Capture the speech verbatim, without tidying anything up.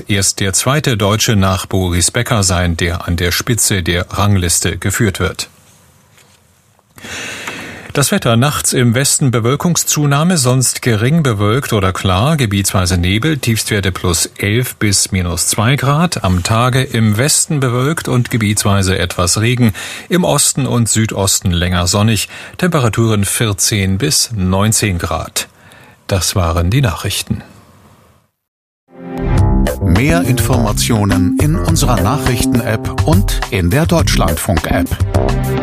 erst der zweite Deutsche nach Boris Becker sein, der an der Spitze der Rangliste geführt wird. Das Wetter: nachts im Westen Bewölkungszunahme, sonst gering bewölkt oder klar, gebietsweise Nebel, Tiefstwerte plus elf bis minus zwei Grad. Am Tage im Westen bewölkt und gebietsweise etwas Regen, im Osten und Südosten länger sonnig, Temperaturen vierzehn bis neunzehn Grad. Das waren die Nachrichten. Mehr Informationen in unserer Nachrichten-App und in der Deutschlandfunk-App.